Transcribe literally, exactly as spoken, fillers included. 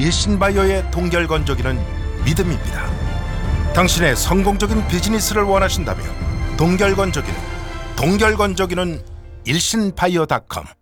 일신바이오의 동결건조기는 믿음입니다. 당신의 성공적인 비즈니스를 원하신다면 동결건조기는 동결건조기는 일신바이오 닷컴